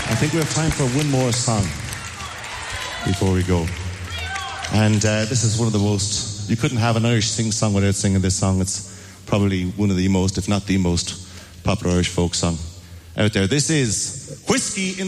I think we have time for one more song before we go. And this is one of the most... You couldn't have an Irish sing-song without singing this song. It's probably one of the most, if not the most, popular Irish folk song out there. This is Whiskey in